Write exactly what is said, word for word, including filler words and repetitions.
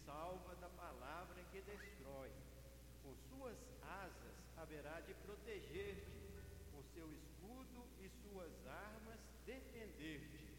salva da palavra que destrói. Com suas asas haverá de proteger-te,